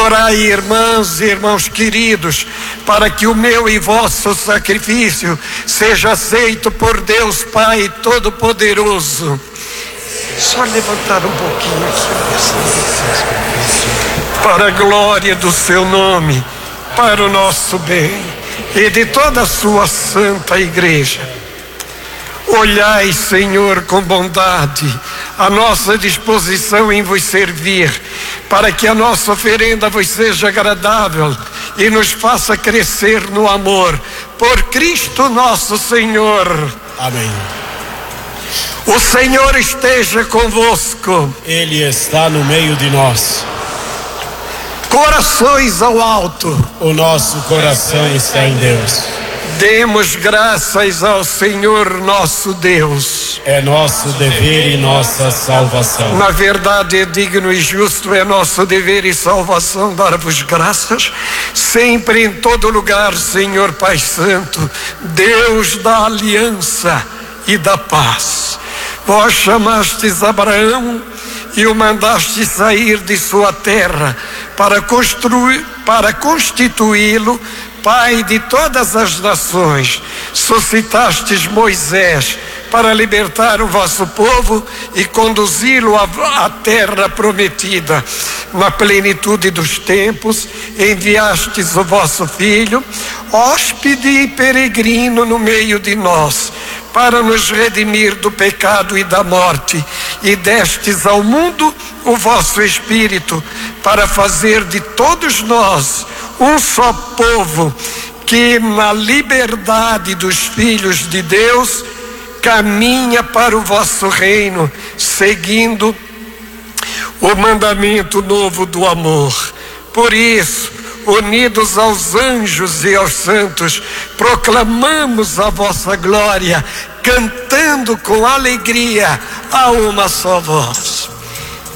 Orai, irmãs e irmãos queridos, para que o meu e vosso sacrifício seja aceito por Deus Pai Todo-Poderoso. Só levantar um pouquinho aqui, para a glória do seu nome, para o nosso bem e de toda a sua santa igreja. Olhai, Senhor, com bondade a nossa disposição em vos servir, para que a nossa oferenda vos seja agradável e nos faça crescer no amor, por Cristo nosso Senhor. Amém. O Senhor esteja convosco. Ele está no meio de nós. Corações ao alto. O nosso coração está em Deus. Demos graças ao Senhor nosso Deus. É nosso dever e nossa salvação. Na verdade, é digno e justo, é nosso dever e salvação dar-vos graças, sempre em todo lugar, Senhor Pai Santo, Deus da aliança e da paz. Vós chamastes Abraão e o mandastes sair de sua terra para constituí-lo pai de todas as nações. Suscitastes Moisés para libertar o vosso povo e conduzi-lo à terra prometida. Na plenitude dos tempos, enviastes o vosso Filho, hóspede e peregrino no meio de nós, para nos redimir do pecado e da morte, e destes ao mundo o vosso Espírito, para fazer de todos nós um só povo, que na liberdade dos filhos de Deus caminha para o vosso reino, seguindo o mandamento novo do amor. Por isso, unidos aos anjos e aos santos, proclamamos a vossa glória, cantando com alegria a uma só voz.